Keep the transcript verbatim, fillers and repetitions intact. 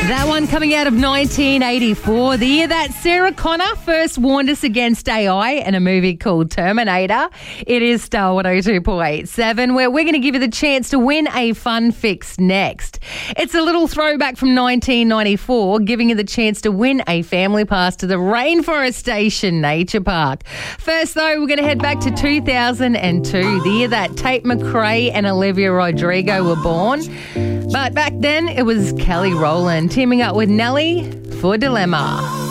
That one coming out of nineteen eighty-four, the year that Sarah Connor first warned us against A I in a movie called Terminator. It is Star one oh two point eight seven, where we're going to give you the chance to win a fun fix next. It's a little throwback from nineteen ninety-four, giving you the chance to win a family pass to the Rainforest Station Nature Park. First, though, we're going to head back to two thousand two, the year that Tate McRae and Olivia Rodrigo were born. But back then, it was Kelly Rowland teaming up with Nelly for Dilemma.